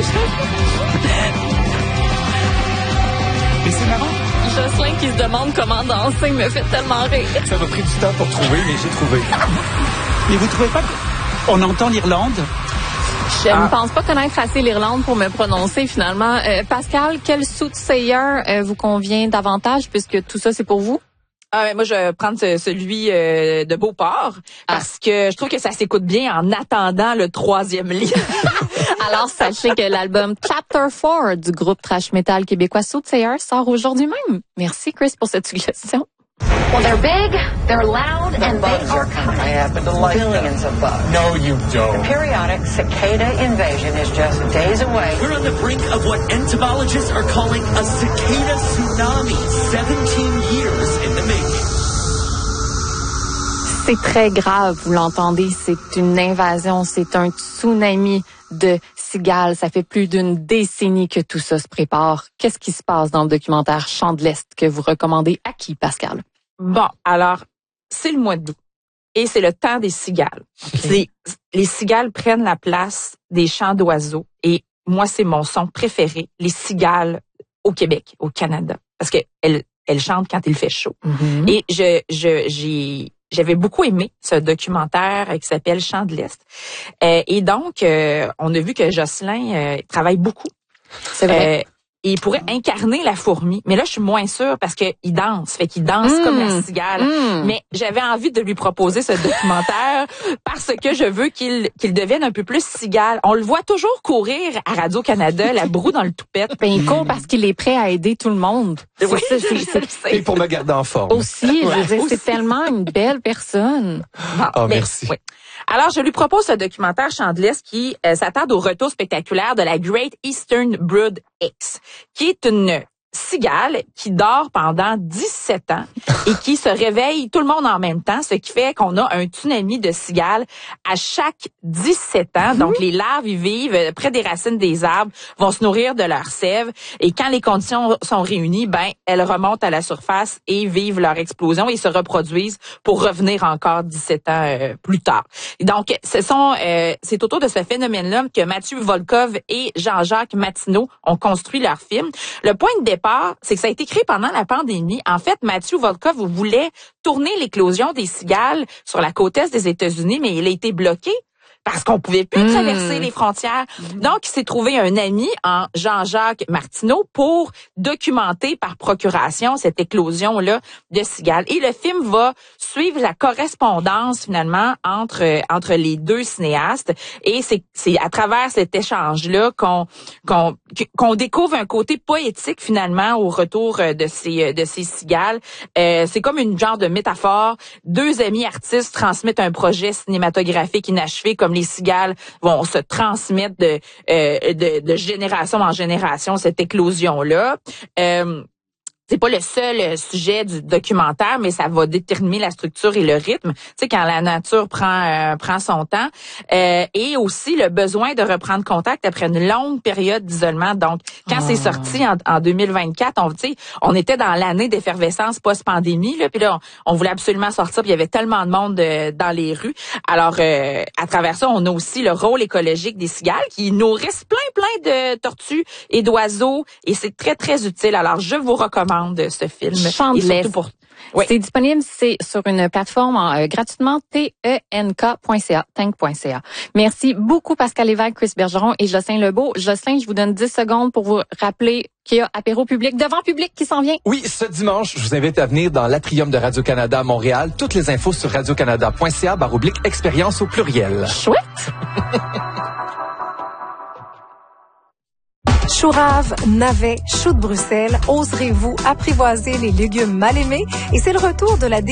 Mais c'est marrant. Jocelyn qui se demande comment danser me fait tellement rire. Ça m'a pris du temps pour trouver, mais j'ai trouvé. Mais vous trouvez pas qu'on entend l'Irlande? Je ne pense pas connaître assez l'Irlande pour me prononcer finalement. Pascal, quel soothsayer vous convient davantage puisque tout ça c'est pour vous? Moi, je vais prendre celui de Beauport parce que je trouve que ça s'écoute bien en attendant le 3e lit. Alors, sachez que l'album Chapter 4 du groupe thrash metal québécois Soothsayer sort aujourd'hui même. Merci, Chris, pour cette suggestion. Well, they're big, they're loud, and they are I happen to like billions of bugs. No, you don't. Periodic cicada invasion is just days away. We're on the brink of what entomologists are calling a cicada tsunami, 17 years in the making. C'est très grave, vous l'entendez, c'est une invasion, c'est un tsunami de cigales. Ça fait plus d'une décennie que tout ça se prépare. Qu'est-ce qui se passe dans le documentaire Chants de l'Est que vous recommandez à qui, Pascal? Bon, alors, c'est le mois d'août et c'est le temps des cigales. Okay. Les cigales prennent la place des chants d'oiseaux et moi, c'est mon son préféré, les cigales au Québec, au Canada, parce que elles chantent quand il fait chaud. Mm-hmm. Et j'avais beaucoup aimé ce documentaire qui s'appelle Chants de l'Est. Et donc, on a vu que Jocelyn travaille beaucoup. C'est vrai. Et il pourrait incarner la fourmi. Mais là, je suis moins sûre parce qu'il danse. Fait qu'il danse comme la cigale. Mais j'avais envie de lui proposer ce documentaire parce que je veux qu'il devienne un peu plus cigale. On le voit toujours courir à Radio-Canada, la broue dans le toupette. Ben, il court parce qu'il est prêt à aider tout le monde. Oui, et pour me garder en forme. Aussi, je veux dire, c'est tellement une belle personne. Bon, merci. Oui. Alors, je lui propose ce documentaire Chants de l'Est qui s'attarde au retour spectaculaire de la Great Eastern Brood X, qui est une cigale qui dort pendant 17 ans et qui se réveille tout le monde en même temps, ce qui fait qu'on a un tsunami de cigales à chaque 17 ans. Donc, les larves, ils vivent près des racines des arbres, vont se nourrir de leur sève et quand les conditions sont réunies, elles remontent à la surface et vivent leur explosion et se reproduisent pour revenir encore 17 ans plus tard. Donc, c'est autour de ce phénomène-là que Mathieu Volkov et Jean-Jacques Martineau ont construit leur film. Le point de départ, c'est que ça a été créé pendant la pandémie. En fait, Mathieu Volkov voulait tourner l'éclosion des cigales sur la côte est des États-Unis, mais il a été bloqué parce qu'on pouvait plus traverser les frontières. Donc, il s'est trouvé un ami en Jean-Jacques Martineau pour documenter par procuration cette éclosion-là de cigales. Et le film va suivre la correspondance, finalement, entre les deux cinéastes. Et c'est à travers cet échange-là qu'on découvre un côté poétique, finalement, au retour de ces cigales. C'est comme une genre de métaphore. Deux amis artistes transmettent un projet cinématographique inachevé, comme les cigales vont se transmettre de génération en génération, cette éclosion-là. C'est pas le seul sujet du documentaire, mais ça va déterminer la structure et le rythme. Tu sais, quand la nature prend son temps. Et aussi le besoin de reprendre contact après une longue période d'isolement. Donc, quand c'est sorti en 2024, on était dans l'année d'effervescence post-pandémie, là, puis là, on voulait absolument sortir, puis il y avait tellement de monde dans les rues. Alors, à travers ça, on a aussi le rôle écologique des cigales qui nourrissent plein de tortues et d'oiseaux, et c'est très, très utile. Alors, je vous recommande ce film. Chants de l'Est. Oui. C'est disponible, c'est sur une plateforme gratuitement, tenk.ca. Merci beaucoup Pascal Lévesque, Chris Bergeron et Jocelyn Lebeau. Jocelyn, je vous donne 10 secondes pour vous rappeler qu'il y a apéro public, devant public qui s'en vient. Oui, ce dimanche, je vous invite à venir dans l'Atrium de Radio-Canada à Montréal. Toutes les infos sur radiocanada.ca/expérience au pluriel. Chouette! Chou rave, navets, choux de Bruxelles, oserez-vous apprivoiser les légumes mal aimés? Et c'est le retour de la